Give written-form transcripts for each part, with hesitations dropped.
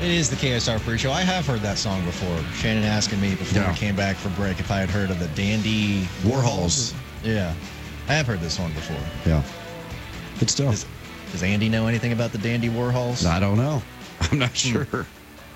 It is the KSR pre-show. I have heard that song before. Shannon asking me before we came back for break if I had heard of the Dandy Warhols. Yeah. I have heard this one before. Yeah. Good stuff. Does Andy know anything about the Dandy Warhols? I don't know. I'm not sure.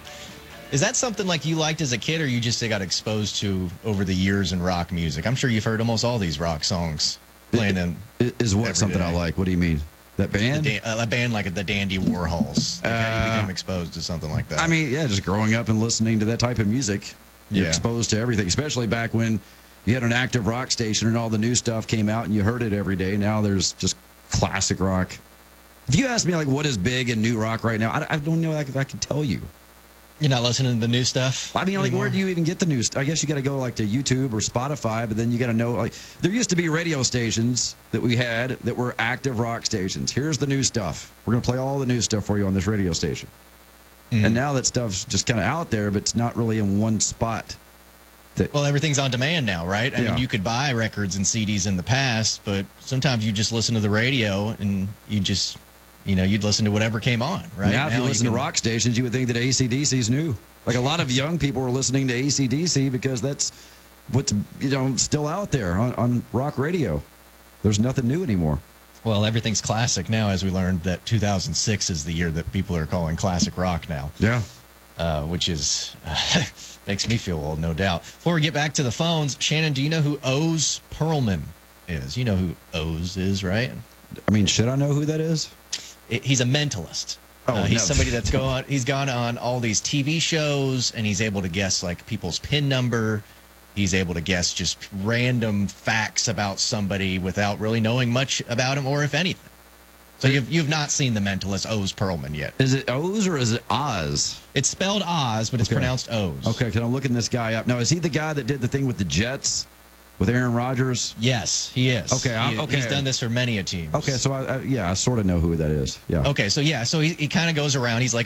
Is that something like you liked as a kid, or you just got exposed to over the years in rock music? I'm sure you've heard almost all these rock songs playing in. Is what something I like? What do you mean? That band? A band like the Dandy Warhols. Like how you become exposed to something like that? I mean, yeah, just growing up and listening to that type of music. You're exposed to everything, especially back when you had an active rock station and all the new stuff came out and you heard it every day. Now there's just classic rock. If you ask me, like, what is big in new rock right now, I don't know if I can tell you. You're not listening to the new stuff? I mean, like, where do you even get the new stuff? I guess you got to go, like, to YouTube or Spotify, but then you got to know, like, there used to be radio stations that we had that were active rock stations. Here's the new stuff. We're going to play all the new stuff for you on this radio station. And now that stuff's just kind of out there, but it's not really in one spot. Well, everything's on demand now, right? I mean, you could buy records and CDs in the past, but sometimes you just listen to the radio and you just... you'd listen to whatever came on, right? Now if you listen to rock stations, you would think that AC/DC's new. Like, a lot of young people are listening to AC/DC because that's what's, still out there on rock radio. There's nothing new anymore. Well, everything's classic now, as we learned that 2006 is the year that people are calling classic rock now. Yeah. Which is, makes me feel old, no doubt. Before we get back to the phones, Shannon, do you know who Oz Perlman is? You know who Oz is, right? I mean, should I know who that is? He's a mentalist. He's somebody that's he's gone on all these TV shows, and he's able to guess, like, people's PIN number. He's able to guess just random facts about somebody without really knowing much about him, or if anything. So you've not seen the mentalist Oz Perlman yet. Is it Oz or is it Oz? It's spelled Oz, but it's pronounced Oz. Okay, because I'm looking this guy up. Now, is he the guy that did the thing with the Jets? With Aaron Rodgers? Yes, he is. Okay, He's done this for many a team. Okay, so I sort of know who that is. Yeah. Okay, so he kind of goes around. He's like